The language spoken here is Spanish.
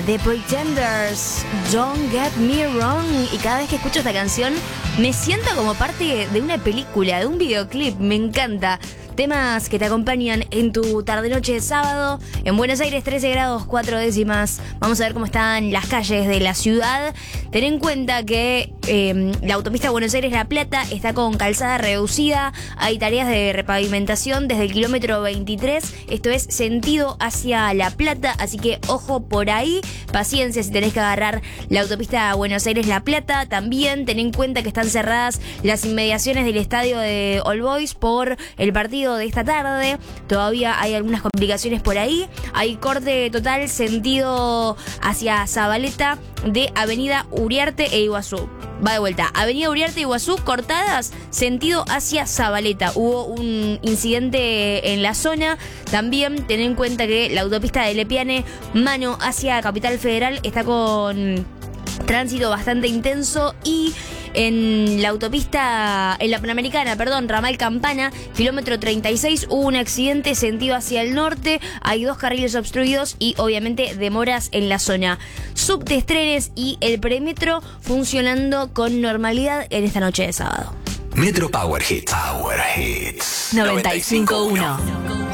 The Pretenders, Don't Get Me Wrong. Y cada vez que escucho esta canción me siento como parte de una película, de un videoclip. Me encanta. Temas que te acompañan en tu tarde-noche de sábado. En Buenos Aires, 13 grados 4 décimas. Vamos a ver cómo están las calles de la ciudad. Ten en cuenta que la autopista Buenos Aires-La Plata está con calzada reducida. Hay tareas de repavimentación desde el kilómetro 23. Esto es sentido hacia La Plata. Así que ojo por ahí. Paciencia si tenés que agarrar la autopista Buenos Aires-La Plata. También ten en cuenta que están cerradas las inmediaciones del estadio de All Boys por el partido de esta tarde. Todavía hay algunas complicaciones por ahí. Hay corte total sentido hacia Zabaleta de Avenida Uriarte e Iguazú. Va de vuelta. Avenida Uriarte e Iguazú cortadas sentido hacia Zabaleta. Hubo un incidente en la zona. También ten en cuenta que la autopista de Lepiane, mano hacia Capital Federal, está con tránsito bastante intenso. Y en la autopista, en la Panamericana, ramal Campana, kilómetro 36, hubo un accidente sentido hacia el norte. Hay 2 carriles obstruidos y obviamente demoras en la zona. Subtes, trenes y el premetro funcionando con normalidad en esta noche de sábado. Metro Power Hits. Power Hits. 95.1.